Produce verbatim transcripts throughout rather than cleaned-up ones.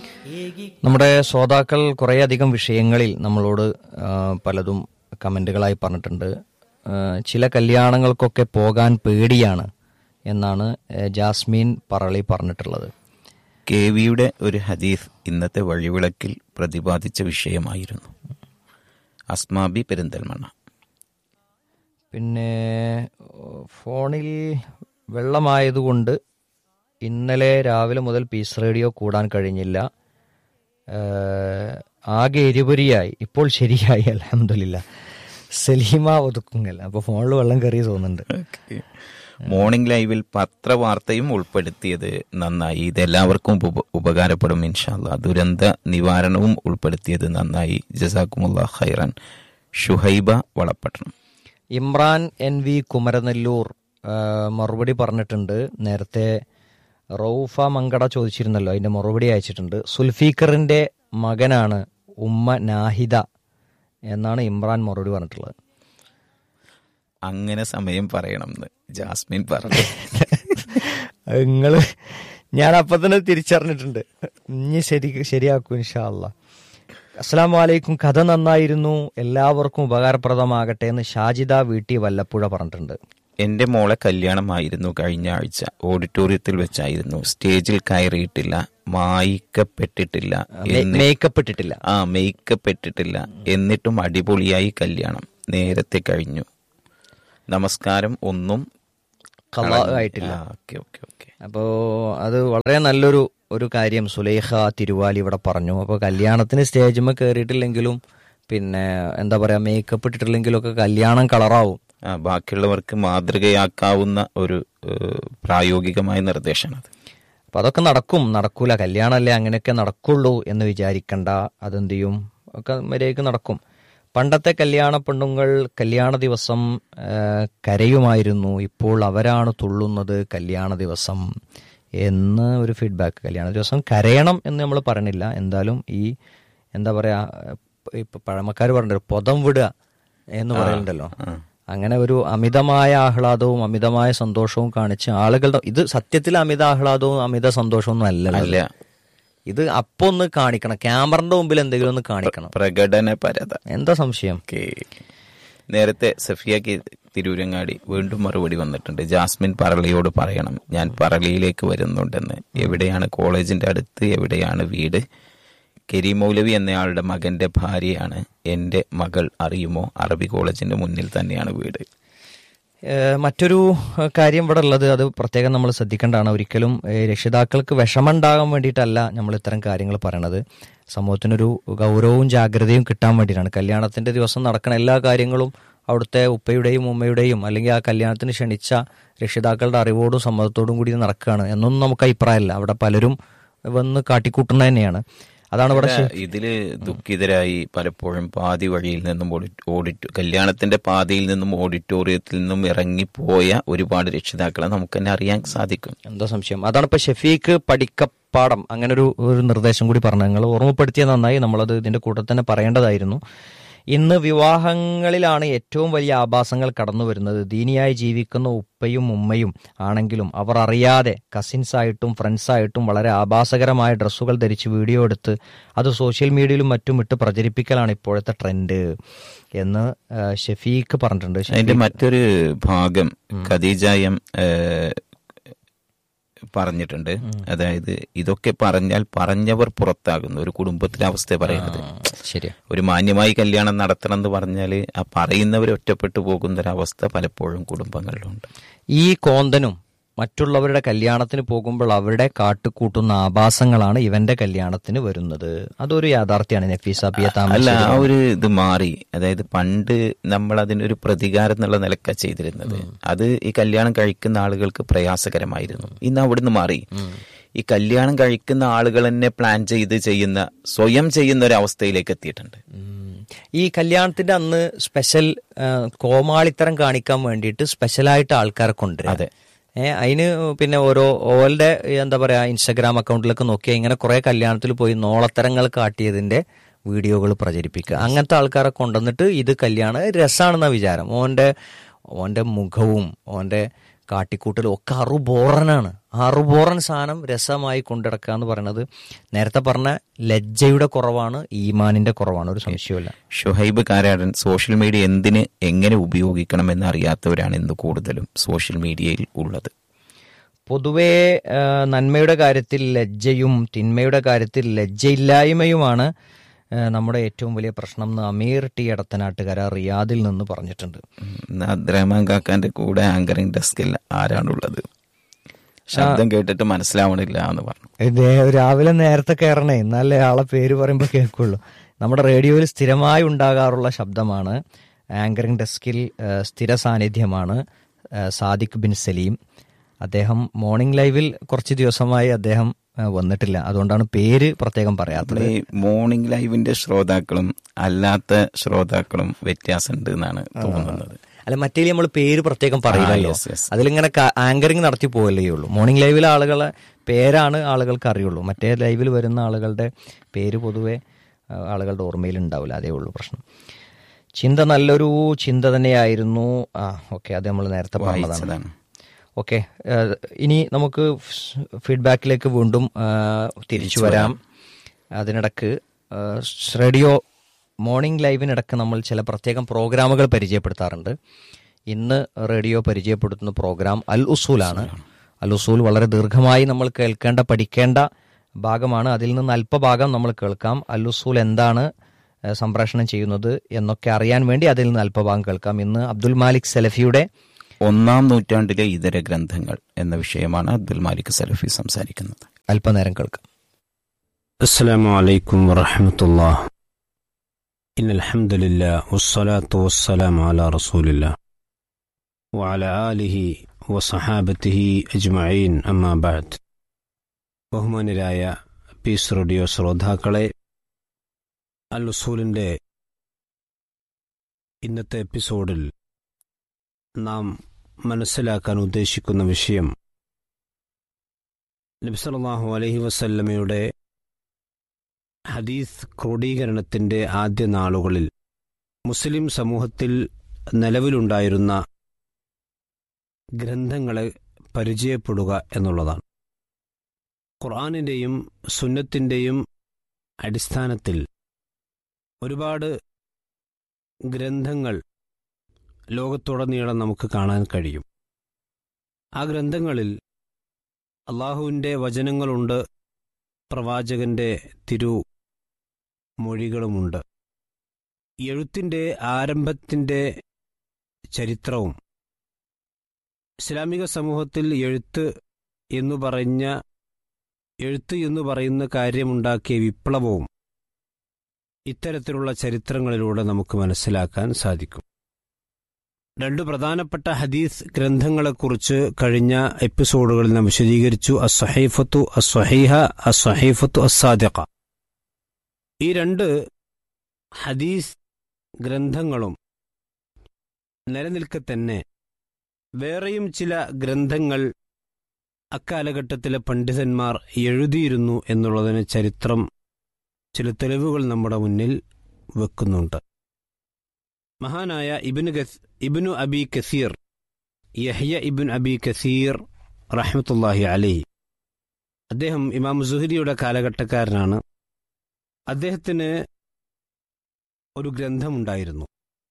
നമ്മുടെ ശ്രോതാക്കൾ കുറേയധികം വിഷയങ്ങളിൽ നമ്മളോട് ആ, പലതും കമൻറ്റുകളായി പറഞ്ഞിട്ടുണ്ട്. ആ, ചില കല്യാണങ്ങൾക്കൊക്കെ പോകാൻ പേടിയാണ് എന്നാണ് ആ, ജാസ്മിൻ പറളി പറഞ്ഞിട്ടുള്ളത്. കെ വിയുടെ ഒരു ഹദീസ് ഇന്നത്തെ വഴിവിളക്കിൽ പ്രതിപാദിച്ച വിഷയമായിരുന്നു. അസ്മാബി പെരിന്തൽമണ്ണ. പിന്നെ ഫോണിൽ വെള്ളമായതുകൊണ്ട് ഇന്നലെ രാവിലെ മുതൽ പീസ് റേഡിയോ കൂടാൻ കഴിഞ്ഞില്ല. ഏഹ്, ആകെ എരിപൊരിയായി. ഇപ്പോൾ ശരിയായി, അൽഹംദുലില്ലാ. സലീമ ഒതുക്കുങ്ങൽ. അപ്പോൾ ഫോണിൽ വെള്ളം കയറി തോന്നുന്നുണ്ട്. മോർണിംഗ് ലൈവിൽ പത്രവാർത്തയും ഉൾപ്പെടുത്തിയത് നന്നായി. ഇതെല്ലാവർക്കും ഉപ- ഉപകാരപ്പെടും ഇൻഷാല്ലാ. ദുരന്ത നിവാരണവും ഉൾപ്പെടുത്തിയത് നന്നായി. ജസാക്കുമുല്ലാ ഖൈറൻ. ഷുഹൈബ വളപ്പട്ടണം. ഇമ്രാൻ എൻ വി കുമരനെല്ലൂർ ആ, മറുപടി പറഞ്ഞിട്ടുണ്ട്. നേരത്തെ റൌഫ മങ്കട ചോദിച്ചിരുന്നല്ലോ, അതിന്റെ മറുപടി അയച്ചിട്ടുണ്ട്. സുൽഫീഖറിന്റെ മകനാണ് ഉമ്മ നാഹിദ എന്നാണ് ഇമ്രാൻ മറുപടി പറഞ്ഞിട്ടുള്ളത്. അങ്ങനെ സമയം പറയണം എന്ന് ജാസ്മിൻ പറഞ്ഞു. നിങ്ങള് ഞാൻ അപ്പൊ തന്നെ തിരിച്ചറിഞ്ഞിട്ടുണ്ട്. ഇനി ശരി ശരിയാക്കും ഇൻഷാ അല്ലാ. അസ്സലാമു അലൈക്കും. കഥ നന്നായിരുന്നു, എല്ലാവർക്കും ഉപകാരപ്രദമാകട്ടെ എന്ന് ഷാജിദ വീട്ടി വല്ലപ്പുഴ പറഞ്ഞിട്ടുണ്ട്. എന്റെ മോളെ കല്യാണമായിരുന്നു കഴിഞ്ഞ ആഴ്ച. ഓഡിറ്റോറിയത്തിൽ വെച്ചായിരുന്നു. സ്റ്റേജിൽ കയറിയിട്ടില്ല, മായിക്കപ്പെട്ടിട്ടില്ല, എന്നി- മേക്കപ്പ് ഇട്ടിട്ടില്ല. ആ മേക്കപ്പ് ഇട്ടിട്ടില്ല. എന്നിട്ടും അടിപൊളിയായി കല്യാണം നേരത്തെ കഴിഞ്ഞു. നമസ്കാരം ഒന്നും ഖളാ ആയിട്ടില്ല. ആ, ഓക്കെ ഓക്കെ ഓക്കെ. അപ്പോൾ അത് വളരെ നല്ലൊരു ഒരു കാര്യം സുലൈഖ തിരുവാലി ഇവിടെ പറഞ്ഞു. അപ്പോൾ കല്യാണത്തിന് സ്റ്റേജിൽ കയറിയിട്ടില്ലെങ്കിലും പിന്നെ എന്താ പറയാ മേക്കപ്പ് ഇട്ടിട്ടില്ലെങ്കിലും ഒക്കെ കല്യാണം കളറാവും. ആ, ബാക്കിയുള്ളവർക്ക് മാതൃകയാക്കാവുന്ന ഒരു ഏഹ്, പ്രായോഗികമായ നിർദ്ദേശമാണത്. അപ്പം അതൊക്കെ നടക്കും. നടക്കൂല, കല്യാണമല്ലേ അങ്ങനെയൊക്കെ നടക്കുള്ളൂ എന്ന് വിചാരിക്കണ്ട. അതെന്ത് ചെയ്യും, ഒക്കെ മര്യാദയ്ക്ക് നടക്കും. പണ്ടത്തെ കല്യാണ പെണ്ണുങ്ങൾ കല്യാണ ദിവസം ആ, കരയുമായിരുന്നു, ഇപ്പോൾ അവരാണ് തുള്ളുന്നത് കല്യാണ ദിവസം എന്ന് ഒരു ഫീഡ്ബാക്ക്. കല്യാണ ദിവസം കരയണം എന്ന് നമ്മൾ പറയണില്ല. എന്തായാലും ഈ എന്താ പറയാ, ഇപ്പൊ പഴമക്കാർ പറഞ്ഞിട്ട് പൊതം വിടുക എന്ന് പറയുന്നുണ്ടല്ലോ. അങ്ങനെ ഒരു അമിതമായ ആഹ്ലാദവും അമിതമായ സന്തോഷവും കാണിച്ച് ആളുകളുടെ, ഇത് സത്യത്തിൽ അമിത ആഹ്ലാദവും അമിത സന്തോഷവും ഒന്നും അല്ല, അല്ലല്ലോ. ഇത് അപ്പൊ ഒന്ന് കാണിക്കണം, ക്യാമറന്റെ മുമ്പിൽ എന്തെങ്കിലും ഒന്ന് കാണിക്കണം. പ്രകടനപരത. എന്താ സംശയം? ഓക്കെ. നേരത്തെ സഫിയക്ക് തിരൂരങ്ങാടി വീണ്ടും മറുപടി വന്നിട്ടുണ്ട്. ജാസ്മിൻ പറളിയോട് പറയണം ഞാൻ പറളിയിലേക്ക് വരുന്നുണ്ടെന്ന്. എവിടെയാണ് കോളേജിന്റെ അടുത്ത്, എവിടെയാണ് വീട്? കരീമൗലവി എന്നയാളുടെ മകന്റെ ഭാര്യയാണ് എന്റെ മകൾ, അറിയുമോ? അറബി കോളേജിന്റെ മുന്നിൽ തന്നെയാണ് വീട്. ഏഹ് മറ്റൊരു കാര്യം ഇവിടെ ഉള്ളത്, അത് പ്രത്യേകം നമ്മൾ ശ്രദ്ധിക്കേണ്ടതാണ്. ഒരിക്കലും ഏഹ് രക്ഷിതാക്കൾക്ക് വിഷമമുണ്ടാകാൻ വേണ്ടിയിട്ടല്ല നമ്മൾ ഇത്തരം കാര്യങ്ങൾ പറയണത്. സമൂഹത്തിനൊരു ഗൗരവവും ജാഗ്രതയും കിട്ടാൻ വേണ്ടിയിട്ടാണ്. കല്യാണത്തിന്റെ ദിവസം നടക്കുന്ന എല്ലാ കാര്യങ്ങളും അവിടുത്തെ ഉപ്പയുടെയും ഉമ്മയുടെയും അല്ലെങ്കിൽ ആ കല്യാണത്തിന് ക്ഷണിച്ച രക്ഷിതാക്കളുടെ അറിവോടും സമ്മതത്തോടും കൂടി നടക്കുകയാണ് എന്നൊന്നും നമുക്ക് അഭിപ്രായമല്ല. അവിടെ പലരും വന്ന് കാട്ടിക്കൂട്ടുന്നത് തന്നെയാണ്. അതാണ് ഇവിടെ ശ- ഇതില് ദുഃഖിതരായി പലപ്പോഴും പാതി വഴിയിൽ നിന്നും ഓഡിറ്റോ കല്യാണത്തിന്റെ പാതിയിൽ നിന്നും ഓഡിറ്റോറിയത്തിൽ നിന്നും ഇറങ്ങിപ്പോയ ഒരുപാട് രക്ഷിതാക്കളെ നമുക്ക് തന്നെ അറിയാൻ സാധിക്കും. എന്താ സംശയം? അതാണ് ഇപ്പൊ ഷെഫീഖ് പഠിക്കപ്പാടം അങ്ങനെ ഒരു ഒരു നിർദ്ദേശം കൂടി പറഞ്ഞു. നിങ്ങൾ ഓർമ്മപ്പെടുത്തിയത് നന്നായി. നമ്മളത് ഇതിന്റെ കൂട്ടത്തിൽ തന്നെ പറയേണ്ടതായിരുന്നു. ഇന്ന് വിവാഹങ്ങളിലാണ് ഏറ്റവും വലിയ ആഭാസങ്ങൾ കടന്നു വരുന്നത്. ദീനിയായി ജീവിക്കുന്ന ഉപ്പയും ഉമ്മയും ആണെങ്കിലും അവർ അറിയാതെ കസിൻസായിട്ടും ഫ്രണ്ട്സായിട്ടും വളരെ ആഭാസകരമായ ഡ്രസ്സുകൾ ധരിച്ച് വീഡിയോ എടുത്ത് അത് സോഷ്യൽ മീഡിയയിലും മറ്റും ഇട്ട് പ്രചരിപ്പിക്കലാണ് ഇപ്പോഴത്തെ ട്രെൻഡ് എന്ന് ആ, ഷെഫീഖ് പറഞ്ഞിട്ടുണ്ട്. അതിന്റെ മറ്റൊരു ഭാഗം ഖദീജ എം ഏഹ്, പറഞ്ഞിട്ടുണ്ട്. അതായത് ഇതൊക്കെ പറഞ്ഞാൽ പറഞ്ഞവർ പുറത്താകുന്നു. ഒരു കുടുംബത്തിലെ അവസ്ഥ പറയുന്നത്. ശരിയാ. ഒരു മാന്യമായി കല്യാണം നടത്തണം എന്ന് പറഞ്ഞാൽ ആ പറയുന്നവർ ഒറ്റപ്പെട്ടു പോകുന്ന ഒരവസ്ഥ പലപ്പോഴും കുടുംബങ്ങളിലുണ്ട്. ഈ ഈ കോന്തനും മറ്റുള്ളവരുടെ കല്യാണത്തിന് പോകുമ്പോൾ അവരുടെ കാട്ടുകൂട്ടുന്ന ആഭാസങ്ങളാണ് ഇവന്റെ കല്യാണത്തിന് വരുന്നത്. അതൊരു യാഥാർത്ഥ്യമാണ്. നഫീസ പി. അല്ല, താമരശ്ശേരി. ആ ഒരു ഇത് മാറി. അതായത് പണ്ട് നമ്മൾ അതിനൊരു പ്രതികാരം എന്നുള്ള നിലക്ക ചെയ്തിരുന്നത്. അത് ഈ കല്യാണം കഴിക്കുന്ന ആളുകൾക്ക് പ്രയാസകരമായിരുന്നു. ഇന്ന് അവിടുന്ന് മാറി. ഈ കല്യാണം കഴിക്കുന്ന ആളുകൾ തന്നെ പ്ലാൻ ചെയ്ത് ചെയ്യുന്ന, സ്വയം ചെയ്യുന്ന ഒരു അവസ്ഥയിലേക്ക് എത്തിയിട്ടുണ്ട്. ഈ കല്യാണത്തിന്റെ അന്ന് സ്പെഷ്യൽ ആ, കോമാളിത്തരം കാണിക്കാൻ വേണ്ടിയിട്ട് സ്പെഷ്യലായിട്ട് ആൾക്കാരെ കൊണ്ടുവരും. അതെ. ഏഹ് അതിന് പിന്നെ ഓരോ ഓളുടെ എന്താ പറയാ ഇൻസ്റ്റാഗ്രാം അക്കൗണ്ടിലൊക്കെ നോക്കിയാൽ ഇങ്ങനെ കുറെ കല്യാണത്തിൽ പോയി നോളത്തരങ്ങൾ കാട്ടിയതിന്റെ വീഡിയോകൾ പ്രചരിപ്പിക്കുക. അങ്ങനത്തെ ആൾക്കാരെ കൊണ്ടുവന്നിട്ട് ഇത് കല്യാണം രസമാണെന്ന വിചാരം. ഓന്റെ ഓന്റെ മുഖവും ഓന്റെ കാട്ടിക്കൂട്ടലും ഒക്കെ അറു ബോറനാണ്. അറുപോറൻ സാധനം രസമായി കൊണ്ടിടക്കുക എന്ന് പറയുന്നത് നേരത്തെ പറഞ്ഞ ലജ്ജയുടെ കുറവാണ്, ഈമാനിന്റെ കുറവാണ്, ഒരു സംശയമില്ല. ഷുഹൈബ് കാരാടൻ, സോഷ്യൽ മീഡിയ എന്തിന് എങ്ങനെ ഉപയോഗിക്കണം എന്നറിയാത്തവരാണ് ഇന്ന് കൂടുതലും സോഷ്യൽ മീഡിയയിൽ ഉള്ളത്. പൊതുവേ നന്മയുടെ കാര്യത്തിൽ ലജ്ജയും തിന്മയുടെ കാര്യത്തിൽ ലജ്ജയില്ലായ്മയുമാണ് നമ്മുടെ ഏറ്റവും വലിയ പ്രശ്നം എന്ന് അമീർ ടി എടത്തനാട്ടുകര റിയാദിൽ നിന്ന് പറഞ്ഞിട്ടുണ്ട്. അബ്ദുറഹ്മാൻ കാക്കാന്റെ കൂടെ ആങ്കറിംഗ് ഡെസ്കിൽ ആരാണുള്ളത്? ശബ്ദം കേട്ടിട്ട് മനസ്സിലാവണില്ല എന്ന് പറഞ്ഞു. ഇതേ രാവിലെ നേരത്തെ കയറണേ, എന്നാലേ ആളെ പേര് പറയുമ്പോൾ കേൾക്കുള്ളൂ. നമ്മുടെ റേഡിയോയിൽ സ്ഥിരമായി ഉണ്ടാകാറുള്ള ശബ്ദമാണ്. ആങ്കറിംഗ് ഡെസ്കിൽ സ്ഥിര സാന്നിധ്യമാണ് സാദിഖ് ബിൻ സലീം. അദ്ദേഹം മോർണിംഗ് ലൈവിൽ കുറച്ച് ദിവസമായി അദ്ദേഹം വന്നിട്ടില്ല, അതുകൊണ്ടാണ് പേര് പ്രത്യേകം പറയാത്തത്. ഈ മോർണിംഗ് ലൈവിന്റെ ശ്രോതാക്കളും അല്ലാത്ത ശ്രോതാക്കളും വ്യത്യാസമുണ്ട് എന്നാണ് തോന്നുന്നത്. അല്ല, മറ്റേ നമ്മൾ പേര് പ്രത്യേകം പറയില്ലല്ലോ, അതിലിങ്ങനെ ആങ്കറിങ് നടത്തി പോകല്ലേ ഉള്ളൂ. മോർണിംഗ് ലൈവിലെ ആളുകളെ പേരാണ് ആളുകൾക്ക് അറിയുള്ളൂ, മറ്റേ ലൈവിൽ വരുന്ന ആളുകളുടെ പേര് പൊതുവെ ആളുകളുടെ ഓർമ്മയിൽ ഉണ്ടാവില്ല, അതേ ഉള്ളൂ പ്രശ്നം. ചിന്ത നല്ലൊരു ചിന്ത തന്നെയായിരുന്നു. ആ ഓക്കെ, അത് നമ്മൾ നേരത്തെ പറഞ്ഞതാണ്. ഓക്കെ, ഇനി നമുക്ക് ഫീഡ്ബാക്കിലേക്ക് വീണ്ടും തിരിച്ചു വരാം. അതിനിടക്ക് റേഡിയോ മോർണിംഗ് ലൈവിനിടക്ക് നമ്മൾ ചില പ്രത്യേകം പ്രോഗ്രാമുകൾ പരിചയപ്പെടുത്താറുണ്ട്. ഇന്ന് റേഡിയോ പരിചയപ്പെടുത്തുന്ന പ്രോഗ്രാം അൽ ഉസൂലാണ്. അൽ ഉസൂൽ വളരെ ദീർഘമായി നമ്മൾ കേൾക്കേണ്ട പഠിക്കേണ്ട ഭാഗമാണ്. അതിൽ നിന്ന് അല്പഭാഗം നമ്മൾ കേൾക്കാം. അൽ ഉസൂൽ എന്താണ് സംപ്രേഷണം ചെയ്യുന്നത് എന്നൊക്കെ അറിയാൻ വേണ്ടി അതിൽ നിന്ന് അല്പഭാഗം കേൾക്കാം. ഇന്ന് അബ്ദുൽ മാലിക് സലഫിയുടെ ഒന്നാം നൂറ്റാണ്ടിലെ ഇതര ഗ്രന്ഥങ്ങൾ എന്ന വിഷയമാണ് അബ്ദുൽ മാലിക് സലഫി സംസാരിക്കുന്നത്. അല്പനേരം കേൾക്കാം. അസ്സലാമു അലൈക്കും വറഹ്മത്തുള്ളാഹി. ഇന്നൽ ഹംദുലില്ലാഹി വസ്സലാത്തു വസ്സലാമു അലാ റസൂലില്ലാഹി വഅലാ ആലിഹി വസഹാബത്തിഹി അജ്മഈൻ, അമ്മാ ബഅദ്. ബഹുമാനരായ പീസ് റേഡിയോ ശ്രോതാക്കളെ, അൽ ഉസൂലിന്റെ ഇന്നത്തെ എപ്പിസോഡിൽ നാം മനസ്സിലാക്കാൻ ഉദ്ദേശിക്കുന്ന വിഷയം നബി സല്ലല്ലാഹു അലൈഹി വസല്ലമയുടെ ഹദീസ് ക്രോഡീകരണത്തിന്റെ ആദ്യ നാളുകളിൽ മുസ്ലിം സമൂഹത്തിൽ നിലവിലുണ്ടായിരുന്ന ഗ്രന്ഥങ്ങളെ പരിചയപ്പെടുക എന്നുള്ളതാണ്. ഖുർആനിന്റെയും സുന്നത്തിന്റെയും അടിസ്ഥാനത്തിൽ ഒരുപാട് ഗ്രന്ഥങ്ങൾ ലോകത്തുടനീളം നമുക്ക് കാണാൻ കഴിയും. ആ ഗ്രന്ഥങ്ങളിൽ അള്ളാഹുവിൻ്റെ വചനങ്ങളുണ്ട്, പ്രവാചകന്റെ തിരുമൊഴികളുമുണ്ട്. എഴുത്തിൻ്റെ ആരംഭത്തിൻ്റെ ചരിത്രവും ഇസ്ലാമിക സമൂഹത്തിൽ എഴുത്ത് എന്നു പറഞ്ഞ എഴുത്ത് എന്നു പറയുന്ന കാര്യമുണ്ടാക്കിയ വിപ്ലവവും ഇത്തരത്തിലുള്ള ചരിത്രങ്ങളിലൂടെ നമുക്ക് മനസ്സിലാക്കാൻ സാധിക്കും. രണ്ട് പ്രധാനപ്പെട്ട ഹദീസ് ഗ്രന്ഥങ്ങളെക്കുറിച്ച് കഴിഞ്ഞ എപ്പിസോഡുകളിൽ നാം വിശദീകരിച്ചു. അസ്സഹീഫത്തു അസ്സഹീഹ, അസ്സഹീഫത്തു അസ്സാദിഖ. ഈ രണ്ട് ഹദീസ് ഗ്രന്ഥങ്ങളും നിലനിൽക്കെ തന്നെ വേറെയും ചില ഗ്രന്ഥങ്ങൾ അക്കാലഘട്ടത്തിലെ പണ്ഡിതന്മാർ എഴുതിയിരുന്നു എന്നുള്ളതിന് ചരിത്രം ചില തെളിവുകൾ നമ്മുടെ മുന്നിൽ വെക്കുന്നുണ്ട്. മഹാനായ ഇബ്നു ഗസ് ഇബ്നു അബി കസീർ, യഹ്യ ഇബ്നു അബി കസീർ റഹ്മത്തുള്ളാഹി അലൈഹി, അദ്ദേഹം ഇമാം സുഹരിയുടെ കാലഘട്ടക്കാരനാണ്. അദ്ദേഹത്തിന് ഒരു ഗ്രന്ഥമുണ്ടായിരുന്നു.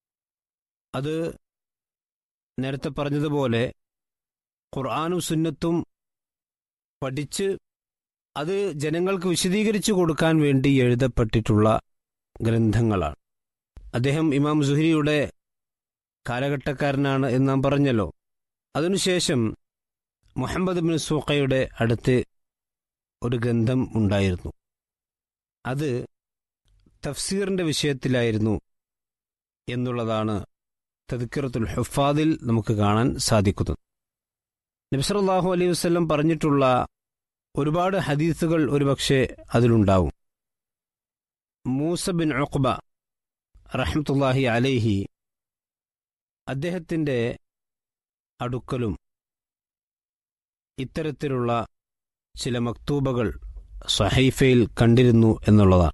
അത് നേരത്തെ പറഞ്ഞതുപോലെ ഖുർആനും സുന്നത്തും പഠിച്ച് അത് ജനങ്ങൾക്ക് വിശദീകരിച്ചു കൊടുക്കാൻ വേണ്ടി എഴുതപ്പെട്ടിട്ടുള്ള ഗ്രന്ഥങ്ങളാണ്. അദ്ദേഹം ഇമാം സുഹരിയുടെ കാലഘട്ടക്കാരനാണ് എന്ന് നാം പറഞ്ഞല്ലോ. അതിനുശേഷം മുഹമ്മദ് ബിൻ സൂഖയുടെ അടുത്ത് ഒരു ഗ്രന്ഥം ഉണ്ടായിരുന്നു. അത് തഫ്സീറിന്റെ വിഷയത്തിലായിരുന്നു എന്നുള്ളതാണ് തദ്കിറത്തുൽ ഹുഫാദിൽ നമുക്ക് കാണാൻ സാധിക്കുന്നത്. നബി സല്ലല്ലാഹു അലൈഹി വസല്ലം പറഞ്ഞിട്ടുള്ള ഒരുപാട് ഹദീസുകൾ ഒരുപക്ഷെ അതിലുണ്ടാവും. മൂസ ബിൻ ഉഖ്ബ റഹ്മത്തുള്ളാഹി അലൈഹി അദ്ദേഹത്തിൻ്റെ അടുക്കലും ഇത്തരത്തിലുള്ള ചില മക്തൂബകൾ സഹീഫയിൽ കണ്ടിരുന്നു എന്നുള്ളതാണ്.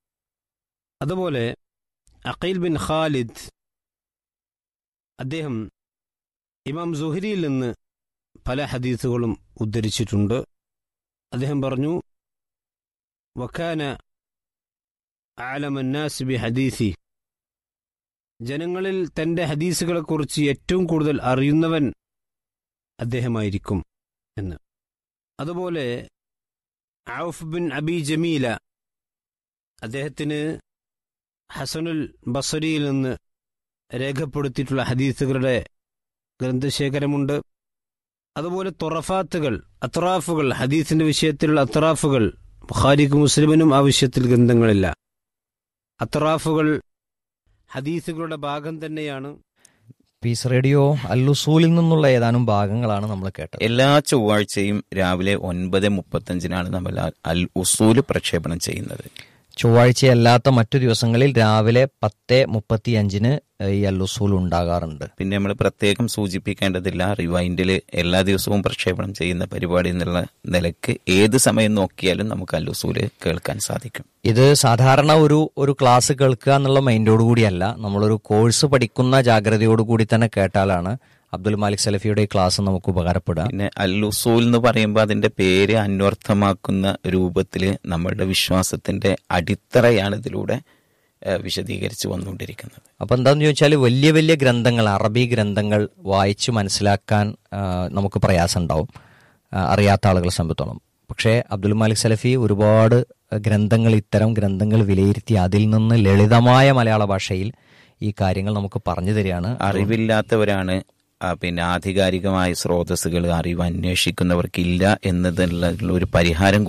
അതുപോലെ അഖീൽ ബിൻ ഖാലിദ് അദ്ദേഹം ഇമാം സുഹരിയിൽ നിന്ന് പല ഹദീസുകളും ഉദ്ധരിച്ചിട്ടുണ്ട്. അദ്ദേഹം പറഞ്ഞു, വക്കാന ആലമന്നാസ് ബി ഹദീസി, ജനങ്ങളിൽ തന്റെ ഹദീസുകളെക്കുറിച്ച് ഏറ്റവും കൂടുതൽ അറിയുന്നവൻ അദ്ദേഹമായിരിക്കും എന്ന്. അതുപോലെ ഔഫ് ബിൻ അബി ജമീല, അദ്ദേഹത്തിന് ഹസനുൽ ബസരിയിൽ നിന്ന് രേഖപ്പെടുത്തിയിട്ടുള്ള ഹദീസുകളുടെ ഗ്രന്ഥശേഖരമുണ്ട്. അതുപോലെ തൊറഫാത്തുകൾ, അത്രാഫുകൾ, ഹദീസിന്റെ വിഷയത്തിലുള്ള അത്രാഫുകൾ, ബുഖാരിക്കും മുസ്ലിമിനും ആ വിഷയത്തിൽ ഗ്രന്ഥങ്ങളില്ല. അത്രാഫുകൾ ഹദീസുകളുടെ ഭാഗം തന്നെയാണ്. പീസ് റേഡിയോ അൽ-ഉസൂലിൽ നിന്നുള്ള ഏതാനും ഭാഗങ്ങളാണ് നമ്മൾ കേട്ടത്. എല്ലാ ചൊവ്വാഴ്ചയും രാവിലെ ഒൻപത് മുപ്പത്തഞ്ചിനാണ് നമ്മൾ അൽ ഉസൂൽ പ്രക്ഷേപണം ചെയ്യുന്നത്. ചൊവ്വാഴ്ചയല്ലാത്ത മറ്റു ദിവസങ്ങളിൽ രാവിലെ പത്ത് മുപ്പത്തി അഞ്ചിന് ഈ അൽ-ഉസൂൽ ഉണ്ടാകാറുണ്ട്. പിന്നെ നമ്മൾ പ്രത്യേകം സൂചിപ്പിക്കേണ്ടതില്ല, റിവൈൻഡിൽ എല്ലാ ദിവസവും പ്രക്ഷേപണം ചെയ്യുന്ന പരിപാടി എന്നുള്ള നിലക്ക് ഏത് സമയം നോക്കിയാലും നമുക്ക് അൽ-ഉസൂൽ കേൾക്കാൻ സാധിക്കും. ഇത് സാധാരണ ഒരു ഒരു ക്ലാസ് കേൾക്കുക എന്നുള്ള മൈൻഡോടു കൂടിയല്ല, നമ്മളൊരു കോഴ്സ് പഠിക്കുന്ന ജാഗ്രതയോടുകൂടി തന്നെ കേട്ടാലാണ് അബ്ദുൽ മാലിക് സലഫിയുടെ ഈ ക്ലാസ് നമുക്ക് ഉപകാരപ്പെടുക. പിന്നെ അൽ-ഉസൂൽ എന്ന് പറയുമ്പോൾ അതിന്റെ പേര് അന്വർത്ഥമാക്കുന്ന രൂപത്തിൽ നമ്മളുടെ വിശ്വാസത്തിന്റെ അടിത്തറയാണ് ഇതിലൂടെ വിശദീകരിച്ച് വന്നുകൊണ്ടിരിക്കുന്നത്. അപ്പം എന്താണെന്ന് ചോദിച്ചാൽ വലിയ വലിയ ഗ്രന്ഥങ്ങൾ, അറബി ഗ്രന്ഥങ്ങൾ വായിച്ച് മനസ്സിലാക്കാൻ നമുക്ക് പ്രയാസം ഉണ്ടാവും അറിയാത്ത ആളുകളെ സംബന്ധിച്ചോളം. പക്ഷേ അബ്ദുൽ മാലിക് സലഫി ഒരുപാട് ഗ്രന്ഥങ്ങൾ, ഇത്തരം ഗ്രന്ഥങ്ങൾ വിലയിരുത്തി അതിൽ നിന്ന് ലളിതമായ മലയാള ഭാഷയിൽ ഈ കാര്യങ്ങൾ നമുക്ക് പറഞ്ഞു തരികയാണ്. അറിവില്ലാത്തവരാണ് പിന്നെ ആധികാരികമായ സ്രോതസ്സുകൾ അറിവ് അന്വേഷിക്കുന്നവർക്കില്ല എന്നതിനുള്ള ഒരു പരിഹാരം